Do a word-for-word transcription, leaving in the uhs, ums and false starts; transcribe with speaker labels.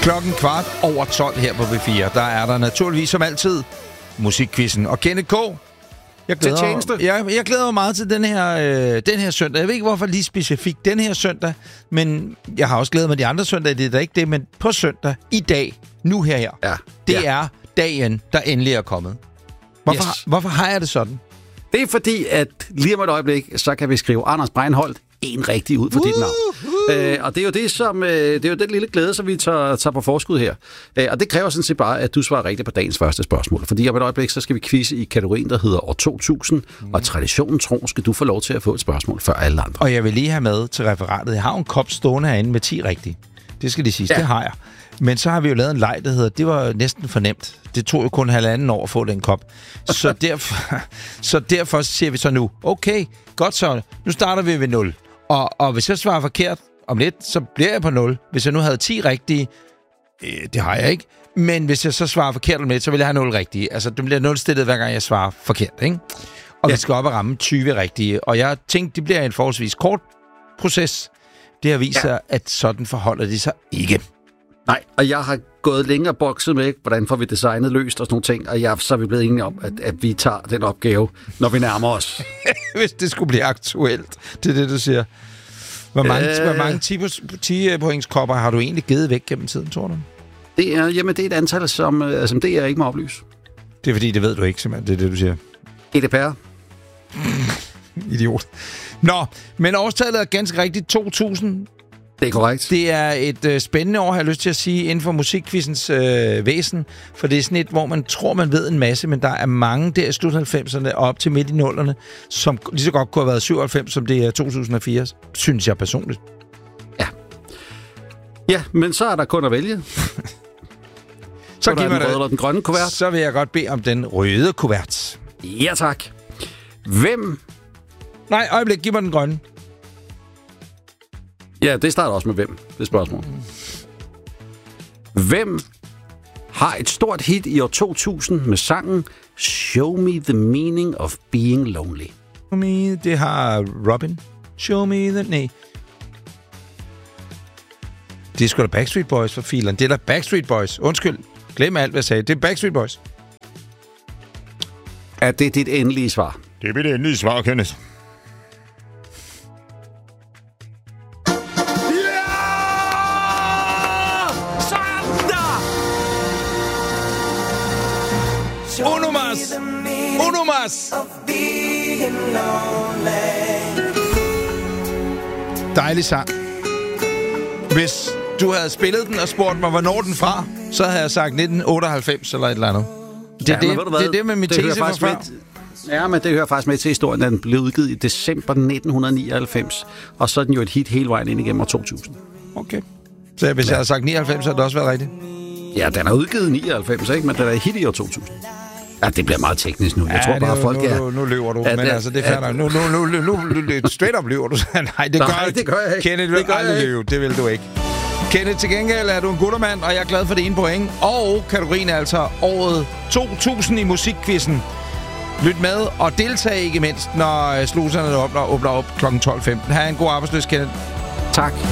Speaker 1: Klokken kvart over tolv her på B fire. Der er der naturligvis som altid musikquizzen. Og Kenneth K. Jeg glæder, jeg, jeg glæder mig meget til den her, øh, den her søndag. Jeg ved ikke, hvorfor lige specifikt den her søndag, men jeg har også glædet mig de andre søndage. Det er da ikke det, men på søndag, i dag, nu her her,
Speaker 2: ja.
Speaker 1: det
Speaker 2: ja.
Speaker 1: er dagen, der endelig er kommet. Hvorfor, yes. hvorfor har jeg det sådan?
Speaker 2: Det er fordi, at lige om et øjeblik, så kan vi skrive Anders Breinholt en rigtig ud for uh, dit navn. Uh. Øh, og det er jo det, som, øh, det er jo den lille glæde, som vi tager, tager på forskud her. Øh, og det kræver sådan set bare, at du svarer rigtigt på dagens første spørgsmål. Fordi om et øjeblik, så skal vi quizze i kategorien, der hedder år to tusind. Mm. Og traditionen tro, skal du få lov til at få et spørgsmål før alle andre.
Speaker 1: Og jeg vil lige have med til referatet. Jeg har en kop stående herinde med ti rigtige. Det skal de sige, ja. Det har jeg. Men så har vi jo lavet en leg, der hedder, det var næsten for nemt. Det tog jo kun halvanden år at få den kop. Så derfor, så derfor siger vi så nu, okay, godt så, nu starter vi ved nul. Og, og hvis jeg svarer forkert om lidt, så bliver jeg på nul. Hvis jeg nu havde ti rigtige, øh, det har jeg ikke. Men hvis jeg så svarer forkert om lidt, så vil jeg have nul rigtige. Altså, det bliver nulstillet, hver gang jeg svarer forkert, ikke? Og ja. Vi skal op og ramme tyve rigtige. Og jeg tænkte, det bliver en forholdsvis kort proces. Det har vist sig, ja. At sådan forholder de sig ikke.
Speaker 2: Nej, og jeg har gået længere bokset med, hvordan får vi designet løst og sådan nogle ting, og jeg, så er vi blevet enige om, at, at vi tager den opgave, når vi nærmer os.
Speaker 1: Hvis det skulle blive aktuelt, det er det, du siger. Hvor mange, øh, hvor mange ti-pointskopper har du egentlig givet væk gennem tiden, tror du?
Speaker 2: Det er, jamen, det er et antal, som, øh, som det er ikke må oplyse.
Speaker 1: Det er fordi, det ved du ikke, simpelthen. Det er det, du siger.
Speaker 2: G D P R.
Speaker 1: Idiot. Nå, men årstallet er ganske rigtigt to tusind.
Speaker 2: Det er korrekt.
Speaker 1: Det er et øh, spændende år, har jeg lyst til at sige, inden for musikquizzens øh, væsen. For det er sådan et, hvor man tror, man ved en masse, men der er mange der i slut halvfemserne og op til midt i nullerne, som lige så godt kunne have været syvoghalvfems, som det er to tusind og fire, synes jeg personligt.
Speaker 2: Ja. Ja, men så er der kun at vælge.
Speaker 1: så
Speaker 2: så giv mig den røde den grønne kuvert.
Speaker 1: Så vil jeg godt bede om den røde kuvert.
Speaker 2: Ja, tak. Hvem?
Speaker 1: Nej, øjeblik, giv mig den grønne.
Speaker 2: Ja, det starter også med hvem, det spørgsmål. Hvem har et stort hit i år to tusind med sangen Show Me the Meaning of Being Lonely?
Speaker 1: Show me, det har Robin. Show me the... Nej. Det er sgu da Backstreet Boys for fileren. Det er da Backstreet Boys. Undskyld. Glem alt, hvad jeg sagde. Det er Backstreet Boys.
Speaker 2: Er det dit endelige svar?
Speaker 1: Det er mit endelige svar, Kenneth. Unomas! Unomas! Dejlig sang. Hvis du havde spillet den og spurgt mig, hvornår den fra, så havde jeg sagt nitten otteoghalvfems eller et eller andet. Det er ja, det, det, det med min tese fra før.
Speaker 2: Med, ja, men det hører faktisk med til historien, at den blev udgivet i december nitten nioghalvfems. Og så er den jo et hit hele vejen ind igennem år to tusind.
Speaker 1: Okay. Så hvis ja. jeg havde sagt nioghalvfems, så havde det også været rigtigt?
Speaker 2: Ja, den er udgivet i nioghalvfems, ikke? Men den er hit i år to tusind. Ja, det bliver meget teknisk nu. Jeg
Speaker 1: ja,
Speaker 2: tror bare,
Speaker 1: nu,
Speaker 2: folk
Speaker 1: nu,
Speaker 2: er...
Speaker 1: Nu, nu løber du, men altså, det er færdigt. Nu, nu, nu, nu, nu, straight up løber du. Nej, det gør,
Speaker 2: Nej, det gør jeg ikke.
Speaker 1: Kenneth, vil aldrig løbe. Det vil du ikke. Kenneth, til gengæld er du en guttermand, og jeg er glad for det ene point. Og kategorien er altså året to tusind i musikquizzen. Lyt med og deltag ikke mindst, når sluserne åbner, åbner op klokken tolv femten. Ha' en god arbejdsløs, Kenneth.
Speaker 2: Tak.